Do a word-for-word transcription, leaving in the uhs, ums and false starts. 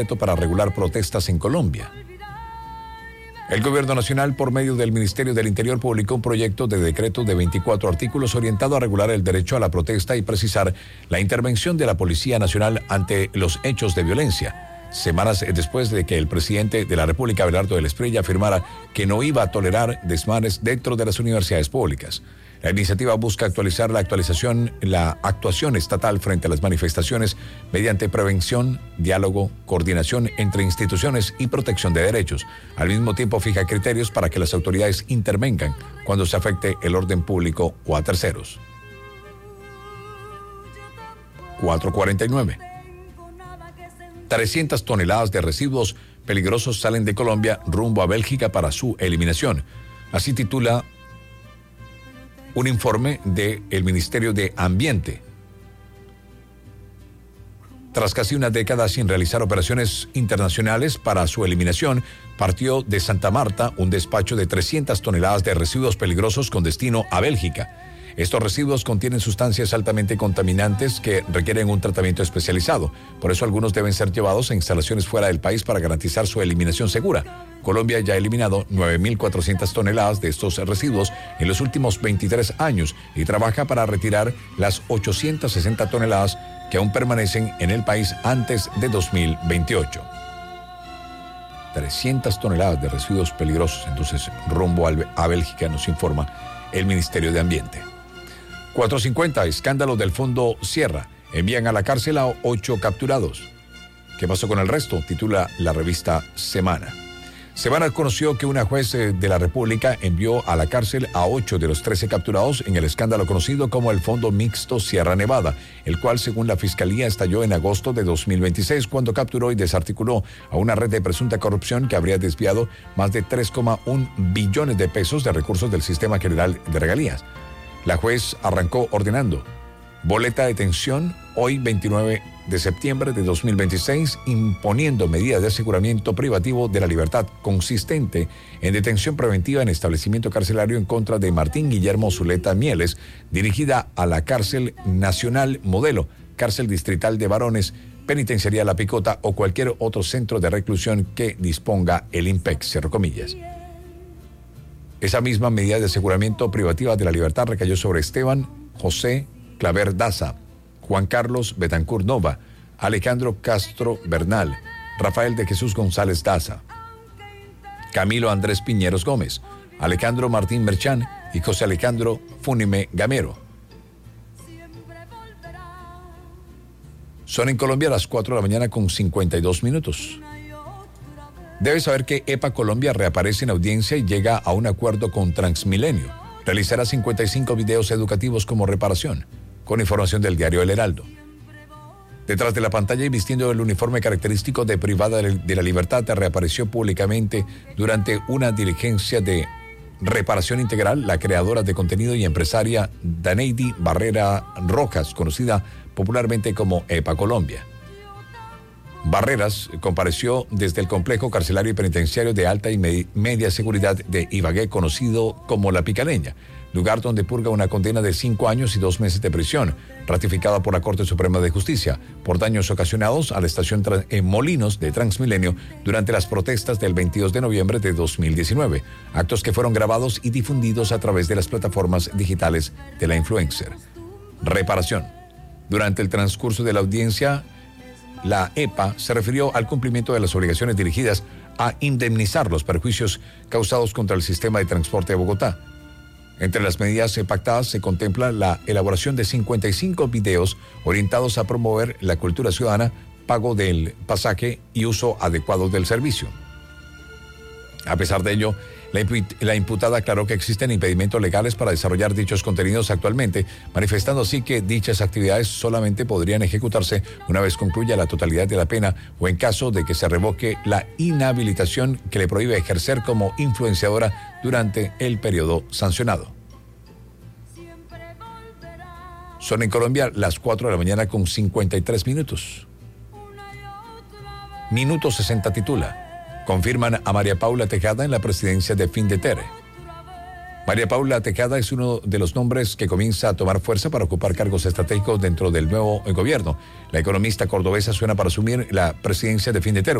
para regular protestas en Colombia. El Gobierno Nacional, por medio del Ministerio del Interior, publicó un proyecto de decreto de veinticuatro artículos orientado a regular el derecho a la protesta y precisar la intervención de la Policía Nacional ante los hechos de violencia, semanas después de que el presidente de la República, Abelardo del Espriella, afirmara que no iba a tolerar desmanes dentro de las universidades públicas. La iniciativa busca actualizar la actualización, la actuación estatal frente a las manifestaciones mediante prevención, diálogo, coordinación entre instituciones y protección de derechos. Al mismo tiempo fija criterios para que las autoridades intervengan cuando se afecte el orden público o a terceros. cuatro cuarenta y nueve. trescientas toneladas de residuos peligrosos salen de Colombia rumbo a Bélgica para su eliminación. Así titula un informe del Ministerio de Ambiente. Tras casi una década sin realizar operaciones internacionales para su eliminación, partió de Santa Marta un despacho de trescientas toneladas de residuos peligrosos con destino a Bélgica. Estos residuos contienen sustancias altamente contaminantes que requieren un tratamiento especializado. Por eso algunos deben ser llevados a instalaciones fuera del país para garantizar su eliminación segura. Colombia ya ha eliminado nueve mil cuatrocientas toneladas de estos residuos en los últimos veintitrés años y trabaja para retirar las ochocientas sesenta toneladas que aún permanecen en el país antes de dos mil veintiocho. trescientas toneladas de residuos peligrosos, entonces, rumbo a Bélgica, nos informa el Ministerio de Ambiente. cuatro cincuenta, escándalo del Fondo Sierra. Envían a la cárcel a ocho capturados. ¿Qué pasó con el resto? Titula la revista Semana. Semana conoció que una juez de la República envió a la cárcel a ocho de los trece capturados en el escándalo conocido como el Fondo Mixto Sierra Nevada, el cual, según la Fiscalía, estalló en agosto de dos mil veintiséis cuando capturó y desarticuló a una red de presunta corrupción que habría desviado más de tres coma uno billones de pesos de recursos del Sistema General de Regalías. La juez arrancó ordenando boleta de detención hoy veintinueve de septiembre de dos mil veintiséis, imponiendo medidas de aseguramiento privativo de la libertad consistente en detención preventiva en establecimiento carcelario en contra de Martín Guillermo Zuleta Mieles, dirigida a la Cárcel Nacional Modelo, Cárcel Distrital de Varones, Penitenciaría La Picota o cualquier otro centro de reclusión que disponga el IMPEC, cierro comillas. Esa misma medida de aseguramiento privativa de la libertad recayó sobre Esteban José Claver Daza, Juan Carlos Betancourt Nova, Alejandro Castro Bernal, Rafael de Jesús González Daza, Camilo Andrés Piñeros Gómez, Alejandro Martín Merchán y José Alejandro Fúnime Gamero. Son en Colombia las cuatro de la mañana con cincuenta y dos minutos. Debes saber que EPA Colombia reaparece en audiencia y llega a un acuerdo con Transmilenio. Realizará cincuenta y cinco videos educativos como reparación, con información del diario El Heraldo. Detrás de la pantalla y vistiendo el uniforme característico de privada de la libertad, reapareció públicamente durante una diligencia de reparación integral la creadora de contenido y empresaria Daneidi Barrera Rojas, conocida popularmente como EPA Colombia. Barreras compareció desde el complejo carcelario y penitenciario de alta y media seguridad de Ibagué, conocido como La Picaleña, lugar donde purga una condena de cinco años y dos meses de prisión, ratificada por la Corte Suprema de Justicia, por daños ocasionados a la estación en Molinos de Transmilenio durante las protestas del veintidós de noviembre de dos mil diecinueve, actos que fueron grabados y difundidos a través de las plataformas digitales de la influencer. Reparación. Durante el transcurso de la audiencia, la EPA se refirió al cumplimiento de las obligaciones dirigidas a indemnizar los perjuicios causados contra el sistema de transporte de Bogotá. Entre las medidas pactadas se contempla la elaboración de cincuenta y cinco videos orientados a promover la cultura ciudadana, pago del pasaje y uso adecuado del servicio. A pesar de ello, la, la imputada aclaró que existen impedimentos legales para desarrollar dichos contenidos actualmente, manifestando así que dichas actividades solamente podrían ejecutarse una vez concluya la totalidad de la pena o en caso de que se revoque la inhabilitación que le prohíbe ejercer como influenciadora durante el periodo sancionado. Son en Colombia las cuatro de la mañana con cincuenta y tres minutos. Minuto sesenta titula: confirman a María Paula Tejada en la presidencia de Findeter. María Paula Tejada es uno de los nombres que comienza a tomar fuerza para ocupar cargos estratégicos dentro del nuevo gobierno. La economista cordobesa suena para asumir la presidencia de fin de término.